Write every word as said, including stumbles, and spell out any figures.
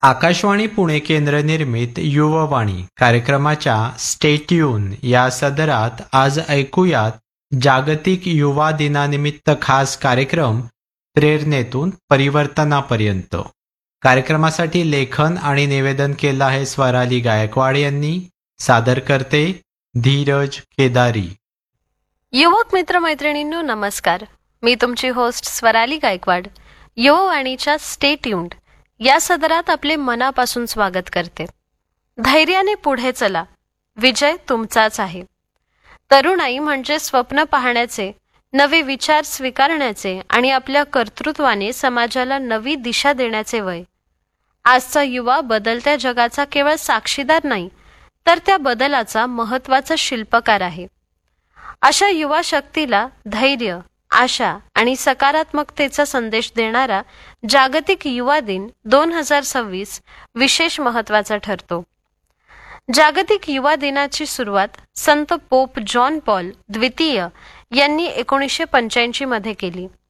आकाशवाणी पुणे केंद्र निर्मित युववाणी कार्यक्रमाच्या स्टे ट्यून या सदरात आज ऐकूयात जागतिक युवा दिनानिमित्त खास कार्यक्रम प्रेरणेतून परिवर्तनापर्यंत. कार्यक्रमासाठी लेखन आणि निवेदन केलं आहे स्वराली गायकवाड यांनी. सादर करते धीरज केदारी. युवक मित्र मैत्रिणींनो नमस्कार. मी तुमची host Swarali Gaikwad युववाणीच्या stay tuned या सदरात आपले मनापासून स्वागत करते. धैर्याने पुढे चला, विजय तुमचाच आहे. तरुणाई म्हणजे स्वप्न पाहण्याचे, नवे विचार स्वीकारण्याचे आणि आपल्या कर्तृत्वाने समाजाला नवी दिशा देण्याचे वय. आजचा युवा बदलत्या जगाचा केवळ साक्षीदार नाही, तर त्या बदलाचा महत्त्वाचा शिल्पकार आहे. अशा युवा शक्तीला धैर्य, आशा आणि सकारात्मकतेचा संदेश देणारा जागतिक युवा दिन दोन हजार सव्वीस विशेष महत्त्वाचा ठरतो. जागतिक युवा दिनाची सुरुवात संत पोप जॉन पॉल द्वितीय यांनी एकोणीसशे पंच्याऐंशी मध्ये केली.